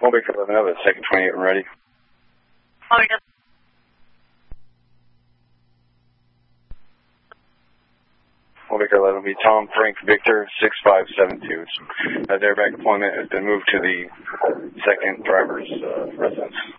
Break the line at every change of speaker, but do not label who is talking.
Baker 11, have a second 28 and ready. Baker 11 will be Tom Frank Victor 6572. That airbag deployment has been moved to the second driver's residence.